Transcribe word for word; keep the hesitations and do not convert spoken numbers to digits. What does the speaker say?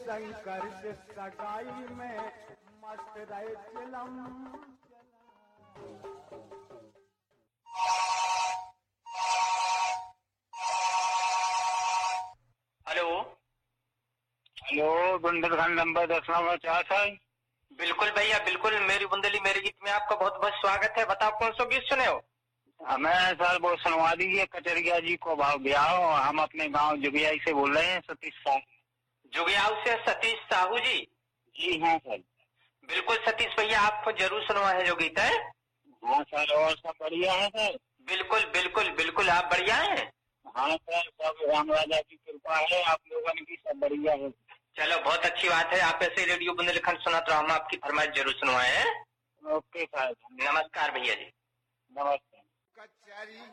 शंकर से सगाई में मस्त रहे चिलम। हेलो हेलो, बुंदेलखंड नंबर दस नंबर चार है। बिल्कुल भैया बिल्कुल, मेरी बुंदेली मेरे गीत में आपका बहुत बहुत स्वागत है। बताओ कौन सा गीत सुने हो? हमें सर वो सुनवा दीजिए कचरिया जी को भाव ब्याह। हम अपने गांव जुगियाई से बोल रहे हैं, सतीश साहू। जुगियाऊ से सतीश साहू जी? जी हाँ सर। बिल्कुल सतीश भैया, आपको जरूर सुनवा है जो गीत है। हाँ सर, और सब बढ़िया है सर? बिल्कुल बिल्कुल बिल्कुल, आप बढ़िया हैं? हाँ सर, सब राम राजा की कृपा है, आप लोगों की सब बढ़िया है। चलो बहुत अच्छी बात है, आप ऐसे रेडियो बुंदेलखंड सुना तो हम आपकी फरमाइश जरूर सुनवाए हैं। ओके सर, नमस्कार भैया जी। नमस्कार। कचरी